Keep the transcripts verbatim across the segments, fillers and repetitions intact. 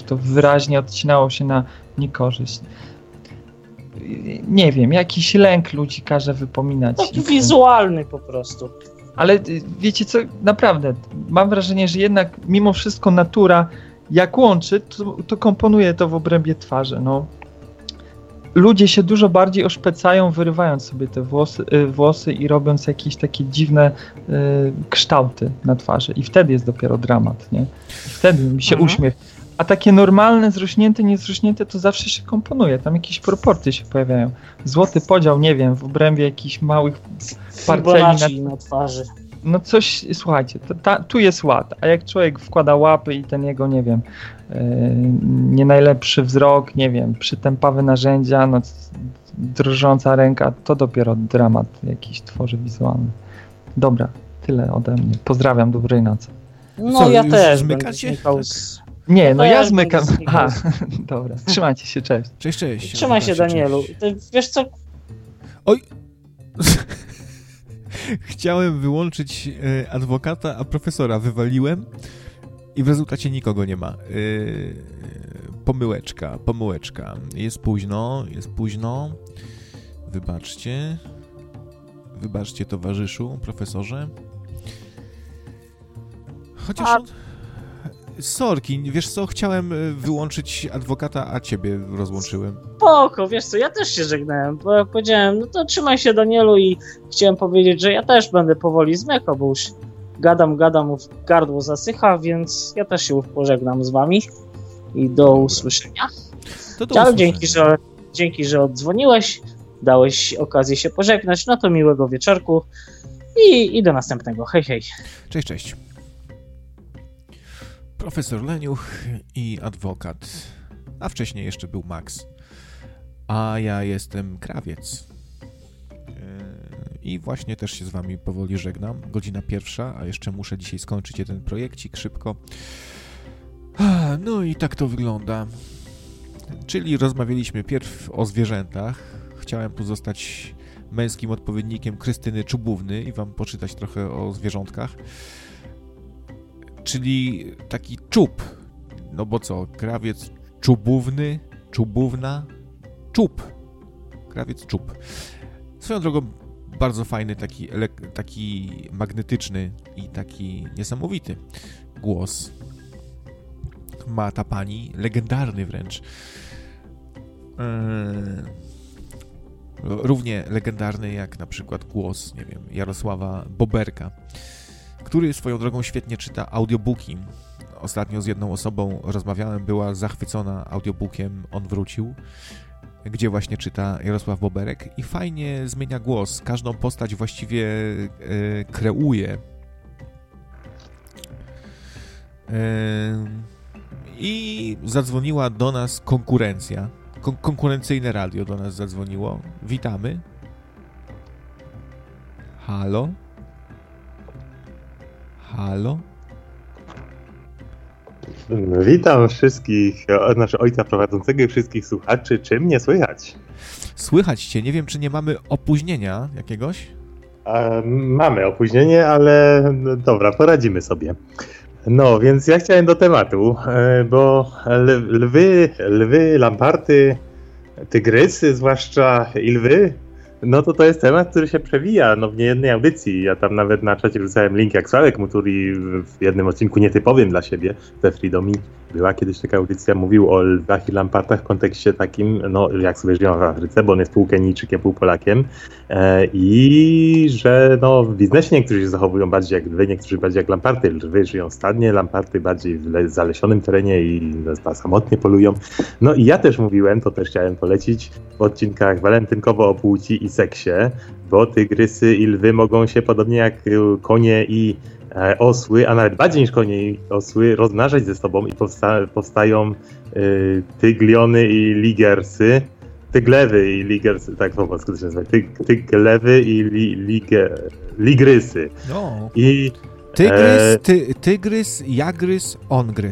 to wyraźnie odcinało się na niekorzyść. Nie wiem, jakiś lęk ludzi każe wypominać. Taki wizualny po prostu. Ale wiecie co, naprawdę, mam wrażenie, że jednak mimo wszystko natura, jak łączy, to, to komponuje to w obrębie twarzy. No. Ludzie się dużo bardziej oszpecają, wyrywając sobie te włosy, y, włosy i robiąc jakieś takie dziwne y, kształty na twarzy. I wtedy jest dopiero dramat, nie? I wtedy mi się mhm. uśmiech. A takie normalne, zrośnięte, niezrośnięte, to zawsze się komponuje. Tam jakieś proporcje się pojawiają. Złoty podział, nie wiem, w obrębie jakichś małych parceli na... na twarzy. No coś, słuchajcie, to, ta, tu jest ład. A jak człowiek wkłada łapy i ten jego, nie wiem, yy, nie najlepszy wzrok, nie wiem, przytępawe narzędzia, no drżąca ręka, to dopiero dramat jakiś tworzy wizualny. Dobra, tyle ode mnie. Pozdrawiam, dobrej nocy. No Co, ja też. Zmykacie? Z... Nie, no, no ja, ja zmykam. Aha, dobra, trzymajcie się, cześć. Cześć, cześć. Trzymaj się, Danielu. Ty, wiesz co? Oj! Chciałem wyłączyć e, adwokata, a profesora wywaliłem i w rezultacie nikogo nie ma. E, pomyłeczka, pomyłeczka. Jest późno, jest późno. Wybaczcie. Wybaczcie, towarzyszu, profesorze. Chociaż... A... Sorki, wiesz co, chciałem wyłączyć adwokata, a ciebie rozłączyłem. Spoko, wiesz co, ja też się żegnałem, bo ja powiedziałem, no to trzymaj się, Danielu, i chciałem powiedzieć, że ja też będę powoli zmykał, bo już gadam, gadam, gardło zasycha, więc ja też się już pożegnam z wami i do Dobra. usłyszenia. To do Ciao, usłyszenia. Dzięki, że, dzięki, że oddzwoniłeś, dałeś okazję się pożegnać, no to miłego wieczorku i, i do następnego. Hej, hej. Cześć, cześć. Profesor Leniuch i adwokat, a wcześniej jeszcze był Max, a ja jestem Krawiec i właśnie też się z wami powoli żegnam, godzina pierwsza, a jeszcze muszę dzisiaj skończyć jeden projekcik szybko. No i tak to wygląda, czyli rozmawialiśmy pierw o zwierzętach, chciałem tu zostać męskim odpowiednikiem Krystyny Czubówny i wam poczytać trochę o zwierzątkach. Czyli taki czub, no bo co, krawiec czubówny, czubówna, czub, krawiec czub. Swoją drogą bardzo fajny, taki, taki magnetyczny i taki niesamowity głos ma ta pani, legendarny wręcz. Równie legendarny jak na przykład głos, nie wiem, Jarosława Boberka, który swoją drogą świetnie czyta audiobooki. Ostatnio z jedną osobą rozmawiałem, była zachwycona audiobookiem On wrócił, gdzie właśnie czyta Jarosław Boberek i fajnie zmienia głos. Każdą postać właściwie e, kreuje. E, I zadzwoniła do nas konkurencja. Kon- konkurencyjne radio do nas zadzwoniło. Witamy. Halo? Halo? Witam wszystkich, znaczy ojca prowadzącego i wszystkich słuchaczy. Czy mnie słychać? Słychać cię. Nie wiem, czy nie mamy opóźnienia jakiegoś? E, mamy opóźnienie, ale dobra, poradzimy sobie. No, więc ja chciałem do tematu, bo lwy, lwy, lamparty, tygrysy, zwłaszcza i lwy, no to to jest temat, który się przewija no, w niejednej audycji. Ja tam nawet na czacie wrzucałem link, jak Sławek Muturi w jednym odcinku nietypowym dla siebie, we Freedomie, była kiedyś taka audycja, mówił o lwach i lampartach w kontekście takim, no jak sobie żyją w Afryce, bo on jest pół Kenijczykiem, pół Polakiem e, i że no w biznesie niektórzy się zachowują bardziej jak lwy, niektórzy bardziej jak lamparty. Lwy żyją stadnie, lamparty bardziej w le- zalesionym terenie i no, samotnie polują. No i ja też mówiłem, to też chciałem polecić w odcinkach walentynkowo o płci i seksie, bo tygrysy i lwy mogą się podobnie jak konie i e, osły, a nawet bardziej niż konie i osły rozmnażać ze sobą i powsta- powstają y, tygliony i ligersy, tyglewy i ligersy, tak po polsku to się nazywa, Tyg, tyglewy i li, lige, ligrysy. No. I, tygrys, ty, tygrys, jagrys, ongrys.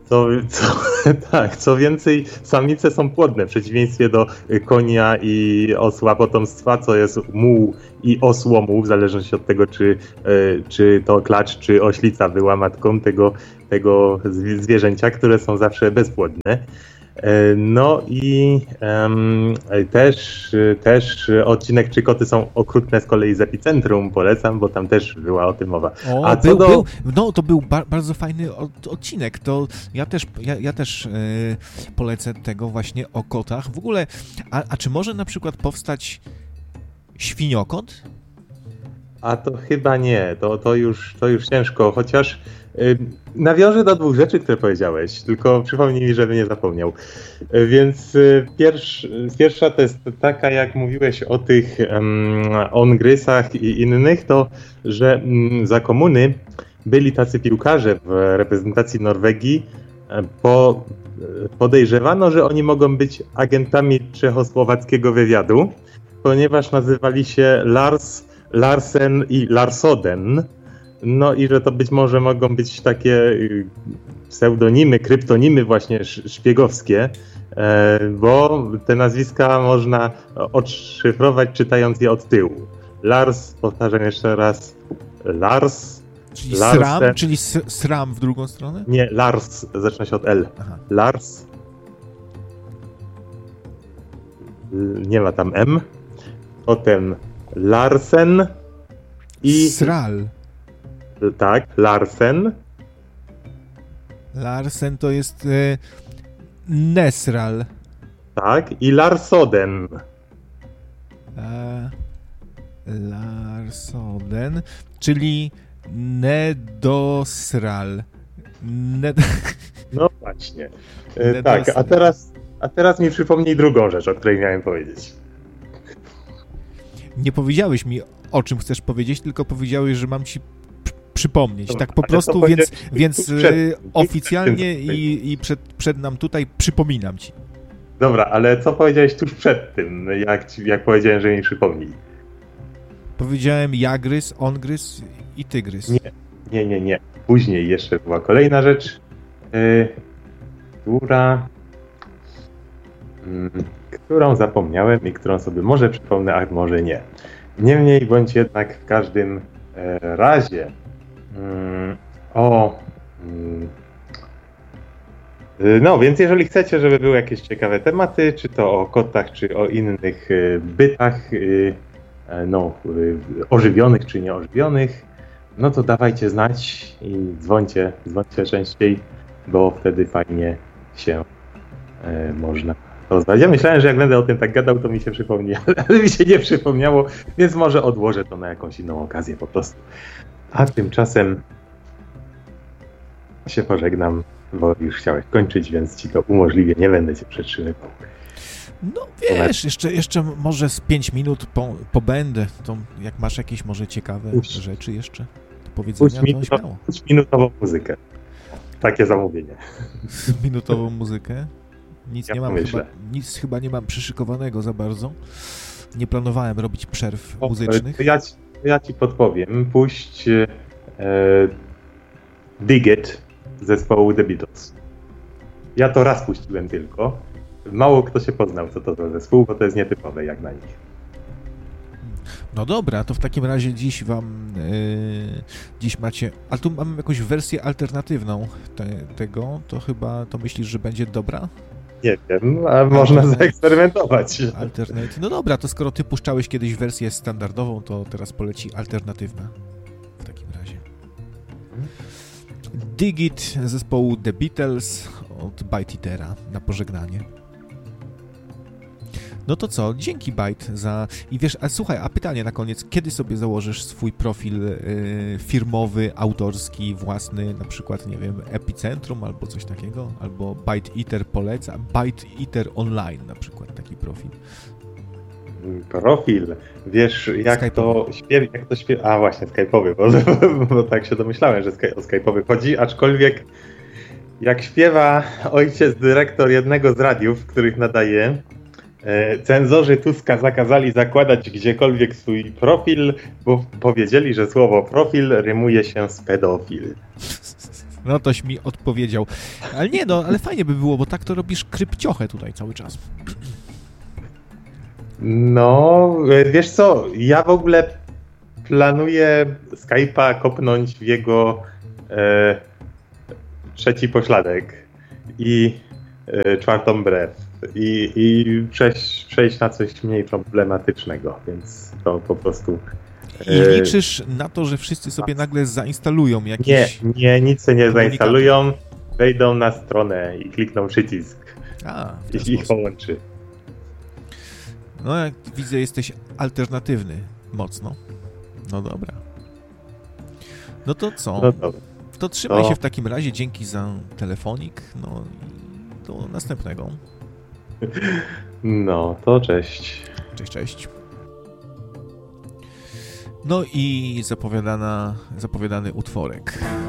Co, co, tak, co więcej, samice są płodne, w przeciwieństwie do konia i osła potomstwa, co jest muł i osłomuł, w zależności od tego, czy, czy to klacz, czy oślica była matką tego, tego zwierzęcia, które są zawsze bezpłodne. No i um, też, też odcinek Czy koty są okrutne z kolei z Epicentrum polecam, bo tam też była o tym mowa. O, A co był, do... był, no to był ba- bardzo fajny od, odcinek, to ja też, ja, ja też yy, polecę tego właśnie o kotach. W ogóle, a, a czy może na przykład powstać świniokot? A to chyba nie, to, to, już, to już ciężko, chociaż yy, nawiążę do dwóch rzeczy, które powiedziałeś, tylko przypomnij mi, żeby nie zapomniał. Yy, więc yy, pierwsz, pierwsza to jest taka, jak mówiłeś o tych yy, ongrysach i innych, to że yy, za komuny byli tacy piłkarze w reprezentacji Norwegii, yy, po, yy, podejrzewano, że oni mogą być agentami czechosłowackiego wywiadu, ponieważ nazywali się Lars Larsen i Larsoden, no i że to być może mogą być takie pseudonimy, kryptonimy właśnie szpiegowskie, bo te nazwiska można odszyfrować czytając je od tyłu. Lars, powtarzam jeszcze raz, Lars, Czyli Larsen, sram, czyli sram w drugą stronę? Nie, Lars, zaczyna się od L. Aha. Lars, nie ma tam M, potem Larsen i... Sral. Tak, Larsen. Larsen to jest e, Nesral. Tak, i Larsoden. E, Larsoden, czyli Nedosral. Ned... No właśnie. E, tak, a teraz, a teraz mi przypomnij drugą rzecz, o której miałem powiedzieć. Nie powiedziałeś mi, o czym chcesz powiedzieć, tylko powiedziałeś, że mam ci przypomnieć. Dobra, tak po prostu, więc, więc przed, oficjalnie i, i przed, przed nam tutaj przypominam ci. Dobra, ale co powiedziałeś tuż przed tym, jak, jak powiedziałem, że mi przypomnij? Powiedziałem jagrys, ongrys i tygrys. Nie, nie, nie, nie. Później jeszcze była kolejna rzecz, yy, która... Yy, którą zapomniałem i którą sobie może przypomnę, a może nie. Niemniej bądź jednak w każdym e, razie mm, o mm, no więc jeżeli chcecie, żeby były jakieś ciekawe tematy, czy to o kotach, czy o innych e, bytach e, no, e, ożywionych czy nieożywionych, no to dawajcie znać i dzwońcie, dzwońcie częściej, bo wtedy fajnie się e, można rozmawiać. Ja myślałem, że jak będę o tym tak gadał, to mi się przypomni, ale mi się nie przypomniało, więc może odłożę to na jakąś inną okazję po prostu. A tymczasem się pożegnam, bo już chciałeś kończyć, więc ci to umożliwię, nie będę cię przetrzymywał. No wiesz, jeszcze, jeszcze może z pięć minut po, pobędę, to jak masz jakieś może ciekawe Puść. rzeczy jeszcze do powiedzenia, Puść to śmiało. Puść minutową muzykę. Takie zamówienie. Minutową muzykę? Nic ja nie mam chyba, nic chyba nie mam przyszykowanego za bardzo. Nie planowałem robić przerw o, muzycznych. To ja, ci, to ja ci podpowiem. Puść e, Dig It zespołu The Beatles. Ja to raz puściłem tylko. Mało kto się poznał, co to za zespół, bo to jest nietypowe jak na nich. No dobra, to w takim razie dziś wam yy, dziś macie, ale tu mamy jakąś wersję alternatywną te, tego, to chyba, to myślisz, że będzie dobra? Nie wiem, a można Alternate. zaeksperymentować. Alternate. No dobra, to skoro ty puszczałeś kiedyś wersję standardową, to teraz poleci alternatywna w takim razie. Dig It zespołu The Beatles od Bite Eatera na pożegnanie. No to co, dzięki Byte za... I wiesz, a słuchaj, a pytanie na koniec, kiedy sobie założysz swój profil y, firmowy, autorski, własny, na przykład, nie wiem, Epicentrum albo coś takiego, albo Bite Eater poleca, Bite Eater Online na przykład, taki profil. Profil? Wiesz, jak Skype'owy. to śpiewa, jak to śpiewa... A właśnie, Skype'owy, bo, bo tak się domyślałem, że o Skype'owy chodzi, aczkolwiek jak śpiewa ojciec dyrektor jednego z radiów, w których nadaje, cenzorzy Tuska zakazali zakładać gdziekolwiek swój profil, bo powiedzieli, że słowo profil rymuje się z pedofil. No toś mi odpowiedział. Ale nie, no, ale fajnie by było, bo tak to robisz krypciochę tutaj cały czas. No, wiesz co, ja w ogóle planuję Skype'a kopnąć w jego e, trzeci pośladek i e, czwartą brew i, i przejść, przejść na coś mniej problematycznego, więc to po prostu... I liczysz na to, że wszyscy sobie nagle zainstalują jakiś... Nie, nie, nic sobie nie zainstalują, wejdą na stronę i klikną przycisk. A, i ich połączy. No jak widzę, jesteś alternatywny mocno. No dobra. No to co? No dobra. To trzymaj to... się w takim razie, dzięki za telefonik, no i do następnego. No, to cześć. Cześć, cześć. No i zapowiadana, zapowiadany utworek.